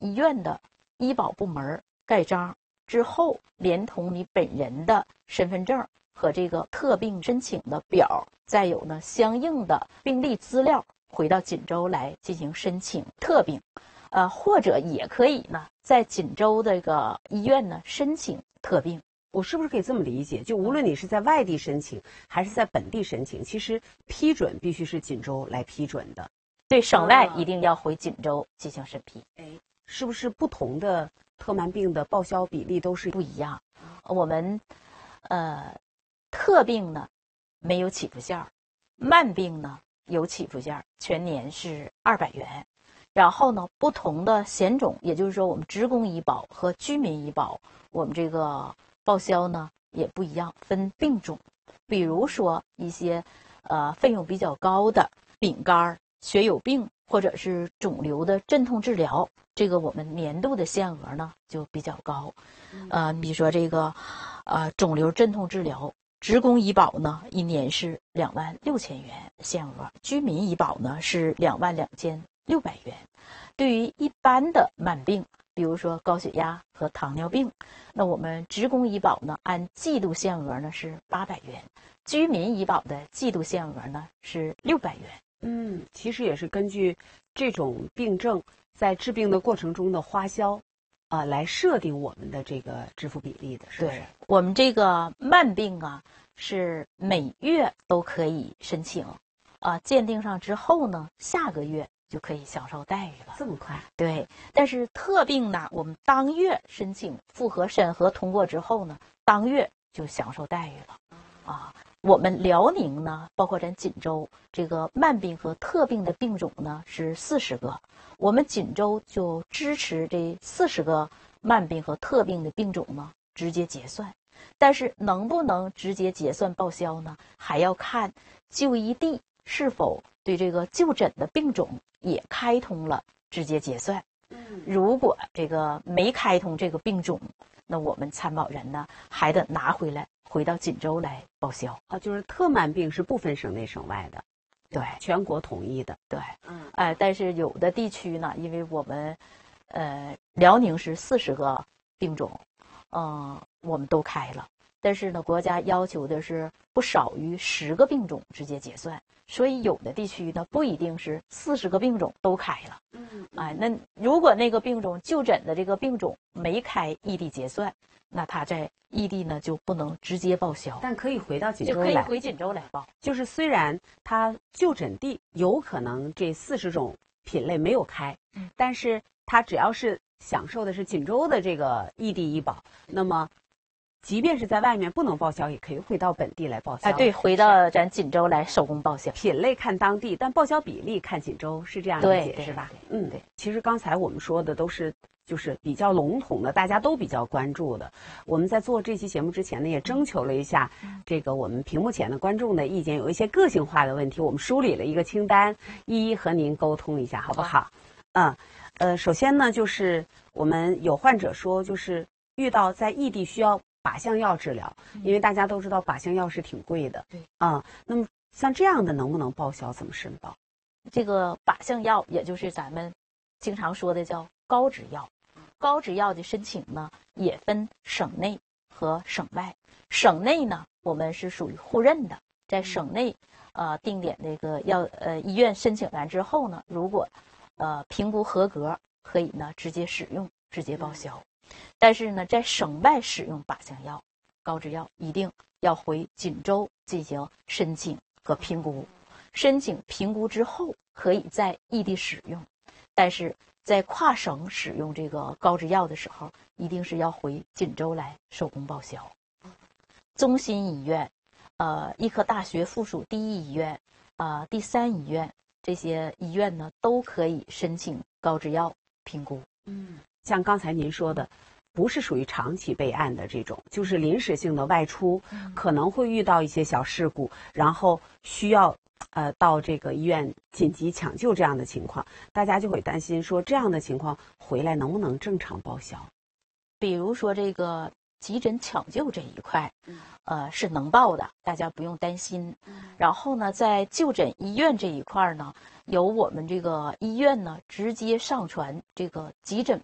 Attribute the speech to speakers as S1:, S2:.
S1: 医院的医保部门盖章之后，连同你本人的身份证和这个特病申请的表，再有呢相应的病历资料，回到锦州来进行申请特病，或者也可以呢在锦州这个医院呢申请特病。
S2: 我是不是可以这么理解？就无论你是在外地申请还是在本地申请，其实批准必须是锦州来批准的。
S1: 对，省外一定要回锦州进行审批。
S2: 是不是不同的特慢病的报销比例都是
S1: 不一样？我们特病呢没有起付线，慢病呢有起付线，全年是200元。然后呢，不同的险种，也就是说我们职工医保和居民医保，我们这个报销呢也不一样，分病种。比如说一些费用比较高的丙肝、血友病或者是肿瘤的镇痛治疗，这个我们年度的限额呢就比较高。比如说这个肿瘤镇痛治疗，职工医保呢一年是26000元限额，居民医保呢是22600元。对于一般的慢病，比如说高血压和糖尿病，那我们职工医保呢按季度限额呢是800元，居民医保的季度限额呢是600元。
S2: 其实也是根据这种病症在治病的过程中的花销来设定我们的这个支付比例的，是不是？
S1: 对，我们这个慢病是每月都可以申请，鉴定上之后呢，下个月就可以享受待遇了。
S2: 这么快？
S1: 对，但是特病呢，我们当月申请复核审核通过之后呢，当月就享受待遇了。我们辽宁呢，包括咱锦州，这个慢病和特病的病种呢是40个，我们锦州就支持这40个慢病和特病的病种呢直接结算。但是能不能直接结算报销呢，还要看就医地是否对这个就诊的病种也开通了直接结算。如果这个没开通这个病种，那我们参保人呢还得拿回来回到锦州来报销。
S2: 就是特慢病是不分省内省外的，
S1: 对，
S2: 全国统一的。
S1: 对，但是有的地区呢，因为我们辽宁是40个病种，我们都开了，但是呢，国家要求的是不少于10个病种直接结算，所以有的地区呢不一定是40个病种都开了。那如果那个病种就诊的这个病种没开异地结算，那他在异地呢就不能直接报销，
S2: 但可以回到锦州来，
S1: 就可以回锦州来报。
S2: 就是虽然他就诊地有可能这40种品类没有开，但是他只要是享受的是锦州的这个异地医保，那么即便是在外面不能报销，也可以回到本地来报销。
S1: 对，回到咱锦州来手工报销。
S2: 品类看当地，但报销比例看锦州，是这样理解是吧？
S1: 对。
S2: 其实刚才我们说的都是就是比较笼统的，大家都比较关注的。我们在做这期节目之前呢，也征求了一下这个我们屏幕前的观众的意见，有一些个性化的问题，我们梳理了一个清单，一一和您沟通一下，好不好？首先呢，就是我们有患者说，就是遇到在异地需要靶向药治疗，因为大家都知道靶向药是挺贵的。
S1: 对。
S2: 那么像这样的能不能报销？怎么申报？
S1: 这个靶向药，也就是咱们经常说的叫高脂药。高脂药的申请呢，也分省内和省外。省内呢，我们是属于互认的，在省内定点这个医院申请完之后呢，如果评估合格，可以呢直接使用，直接报销。但是呢，在省外使用靶向药、高脂药，一定要回锦州进行申请和评估。申请评估之后，可以在异地使用，但是在跨省使用这个高脂药的时候，一定是要回锦州来手工报销。中心医院、医科大学附属第一医院、第3医院这些医院呢，都可以申请高脂药评估。
S2: 像刚才您说的，不是属于长期备案的这种，就是临时性的外出，可能会遇到一些小事故，然后需要到这个医院紧急抢救这样的情况，大家就会担心说这样的情况回来能不能正常报销？
S1: 比如说这个急诊抢救这一块，是能报的，大家不用担心。然后呢，在就诊医院这一块呢，由我们这个医院呢直接上传这个急诊